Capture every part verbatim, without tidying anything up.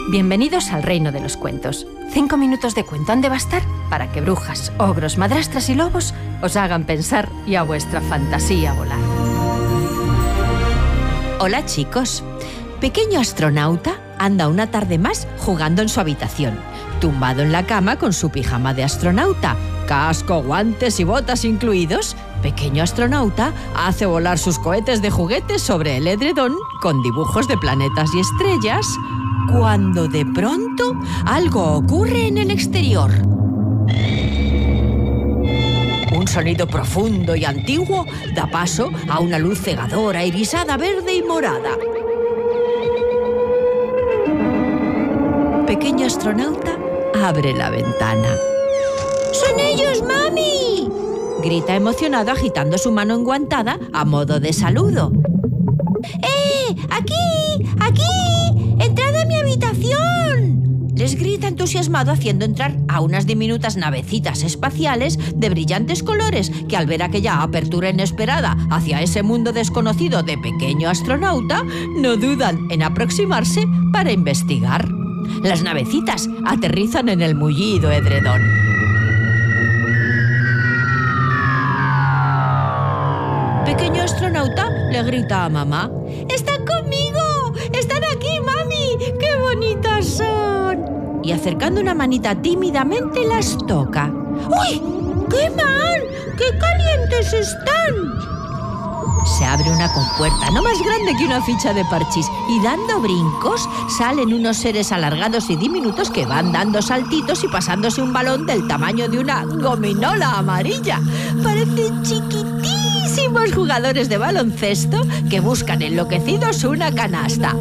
Bienvenidos al reino de los cuentos. Cinco minutos de cuento han de bastar para que brujas, ogros, madrastras y lobos os hagan pensar y a vuestra fantasía volar. Hola, chicos. Pequeño astronauta anda una tarde más jugando en su habitación, tumbado en la cama con su pijama de astronauta, casco, guantes y botas incluidos. Pequeño astronauta hace volar sus cohetes de juguetes sobre el edredón con dibujos de planetas y estrellas, cuando de pronto algo ocurre en el exterior. Un sonido profundo y antiguo da paso a una luz cegadora irisada verde y morada. Pequeño astronauta abre la ventana. ¡Son ellos, mami!, grita emocionado agitando su mano enguantada a modo de saludo. ¡Eh! ¡Aquí! ¡Aquí! ¡Entrad a mi habitación!, les grita entusiasmado haciendo entrar a unas diminutas navecitas espaciales de brillantes colores que, al ver aquella apertura inesperada hacia ese mundo desconocido de pequeño astronauta, no dudan en aproximarse para investigar. Las navecitas aterrizan en el mullido edredón. Pequeño astronauta le grita a mamá: ¡Están conmigo! ¡Están aquí, mami! ¡Qué bonitas son! Y acercando una manita tímidamente las toca. ¡Uy! ¡Queman! ¡Qué calientes están! Se abre una compuerta no más grande que una ficha de parchís y, dando brincos, salen unos seres alargados y diminutos que van dando saltitos y pasándose un balón del tamaño de una gominola amarilla. Parecen chiquitísimos jugadores de baloncesto que buscan enloquecidos una canasta.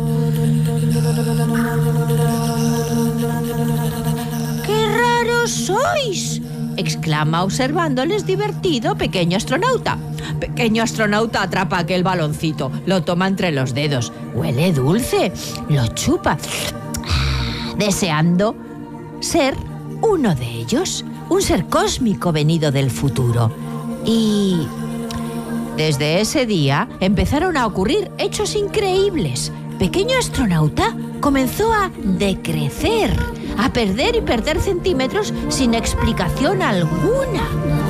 ¡Qué raros sois!, exclama observándoles divertido pequeño astronauta. Pequeño astronauta atrapa aquel baloncito, lo toma entre los dedos, huele dulce, lo chupa, deseando ser uno de ellos, un ser cósmico venido del futuro. Y desde ese día empezaron a ocurrir hechos increíbles. Pequeño astronauta comenzó a decrecer, a perder y perder centímetros sin explicación alguna.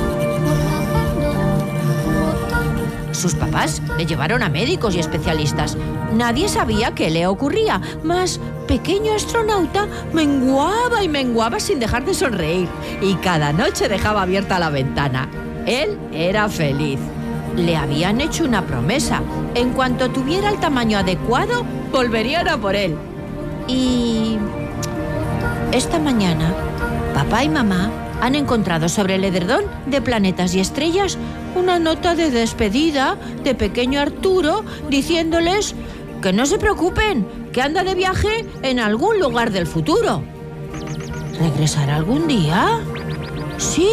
Sus papás le llevaron a médicos y especialistas. Nadie sabía qué le ocurría, mas pequeño astronauta menguaba y menguaba sin dejar de sonreír, y cada noche dejaba abierta la ventana. Él era feliz. Le habían hecho una promesa: en cuanto tuviera el tamaño adecuado, volverían a por él. Y esta mañana, papá y mamá han encontrado sobre el edredón de planetas y estrellas una nota de despedida de pequeño Arturo, diciéndoles que no se preocupen, que anda de viaje en algún lugar del futuro. ¿Regresará algún día? ¿Sí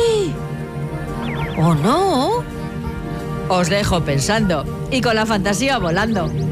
o no? Os dejo pensando y con la fantasía volando.